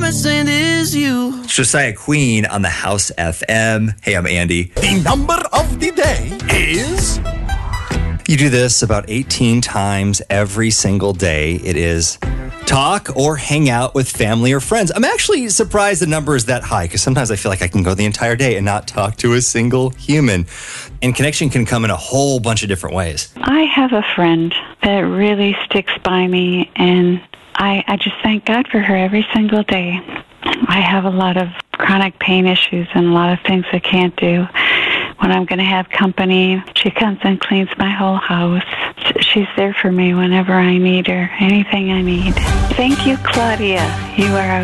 missing is you. Josiah Queen on the House FM. Hey, I'm Andy. The number of the day is... You do this about 18 times every single day. It is talk or hang out with family or friends. I'm actually surprised the number is that high because sometimes I feel like I can go the entire day and not talk to a single human. And connection can come in a whole bunch of different ways. I have a friend that really sticks by me, and I just thank God for her every single day. I have a lot of chronic pain issues and a lot of things I can't do. When I'm going to have company, she comes and cleans my whole house. She's there for me whenever I need her, anything I need. Thank you, Claudia. You are